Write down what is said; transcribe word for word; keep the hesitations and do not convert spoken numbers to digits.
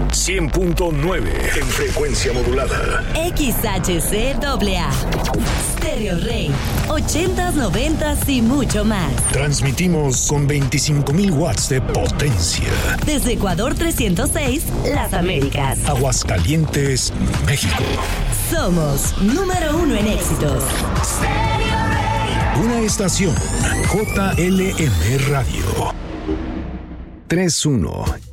cien punto nueve en frecuencia modulada. X H C A A. Stereo Rey. ochentas, noventas y mucho más. Transmitimos con veinticinco mil watts de potencia. Desde Ecuador trescientos seis, Las Américas. Aguascalientes, México. Somos número uno en éxitos. Stereo Rey. Una estación J L M Radio. tres uno